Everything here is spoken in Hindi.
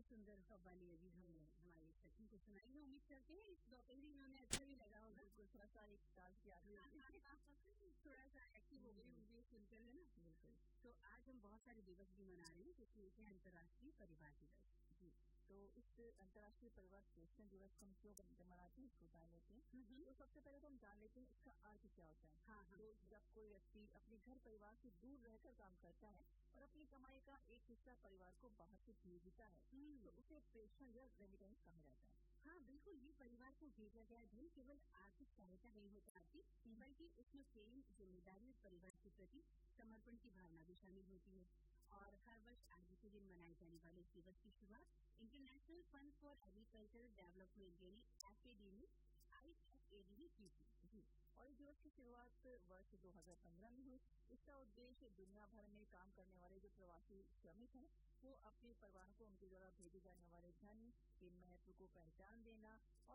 ही सुंदर कव्वाली अभी हमने हमारी सखी को सुनाई है। उम्मीद करते हैं इस दोपहरी में उन्हें अच्छा भी लगा होगा। बिल्कुल, थोड़ा सा एक डांस की आदमी थोड़ा सा एक्टिव हो गई मुझे सुनकर, है ना। बिल्कुल। तो आज हम बहुत सारे दिवस भी मना रहे हैं, जैसे एक है अंतर्राष्ट्रीय परिवार दिवस जी। तो इस अंतर्राष्ट्रीय परिवार पोषण दिवस को हम क्यों मनाते हैं इसको जान लेते हैं। तो सबसे पहले तो हम जान लेते हैं इसका अर्थ क्या होता है। हाँ। तो जब कोई व्यक्ति अपने घर परिवार से दूर रहकर काम करता है और अपनी कमाई का एक हिस्सा परिवार को बाहर से भेजता है तो उसे प्रेषण या रेमिटेंस कहा जाता है। हाँ बिल्कुल, ये परिवार को भेजा गया धन केवल आर्थिक सहायता नहीं हो पाती, बल्कि उसमें प्रेम, जिम्मेदारी और परिवार के प्रति समर्पण की भावना भी शामिल होती है। और हर वर्ष आज के दिन मनाए जाने वाले इस दिवस की शुरुआत international fund for agricultural development यानी FAD ने IFAD ने की थी। जी। और इस दिवस की शुरुआत वर्ष 2015 में हुई। इसका उद्देश्य दुनिया भर में काम करने वाले जो प्रवासी श्रमिक हैं वो अपने परिवारों को उनके द्वारा भेजे जाने वाले धन के महत्व को पहचान देना और